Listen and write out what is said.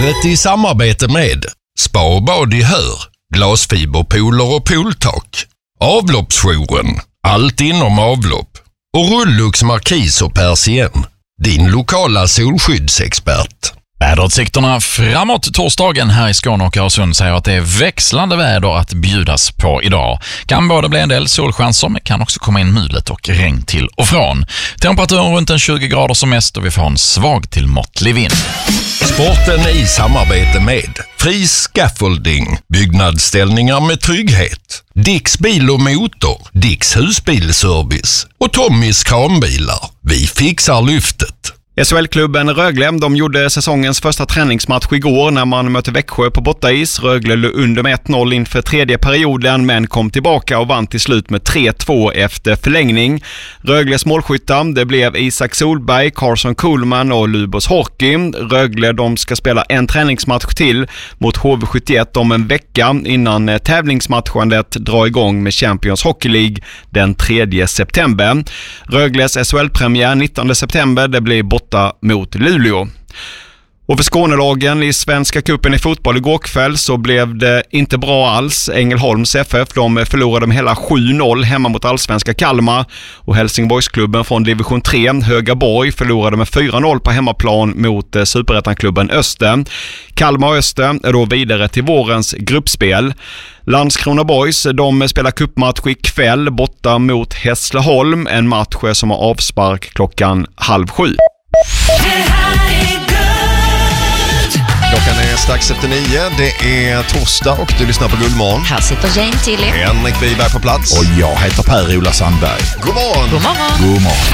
Livet i samarbete med Spa och bad i Hör, glasfiberpooler och pooltak, Avloppsjouren, allt inom avlopp och Rullux Markis och Persien, din lokala solskyddsexpert. Väderutsikterna framåt torsdagen här i Skåne och Öresund säger att det är växlande väder att bjudas på idag. Kan både bli en del solchanser, men kan också komma in mulet och regn till och från. Temperaturen runt en 20 grader som mest och vi får en svag till måttlig vind. Sporten i samarbete med Fri Scaffolding, byggnadsställningar med trygghet, Dicks bil och motor, Dicks husbilservice och Tommys kranbilar. Vi fixar lyftet. SHL-klubben Rögle, de gjorde säsongens första träningsmatch igår när man mötte Växjö på bortais. Rögle låg under med 1-0 inför tredje perioden men kom tillbaka och vann till slut med 3-2 efter förlängning. Rögles målskyttar, det blev Isak Solberg, Carson Kuhlman och Lubos Hockey. Rögle, de ska spela en träningsmatch till mot HV71 om en vecka innan tävlingsmatchandet drar igång med Champions Hockey League den 3 september. Rögles SHL-premiär 19 september, det blir borta mot Luleå. Och för Skånelagen i Svenska cupen i fotboll igår kväll så blev det inte bra alls. Ängelholms FF, de förlorade med hela 7-0 hemma mot allsvenska Kalmar. Och Helsingborgsklubben från division 3, Högaborg, förlorade med 4-0 på hemmaplan mot superettanklubben Öster. Kalmar och Öster är då vidare till vårens gruppspel. Landskrona Boys, de spelar cupmatch ikväll borta mot Hässleholm. En match som har avspark 6:30. Klockan är strax efter 9. Det är torsdag och du lyssnar på Guldmorgon. Här sitter Jane Tilly. Henrik Wiberg på plats. Och jag heter Per-Ola Sandberg. God morgon. God morgon. God morgon.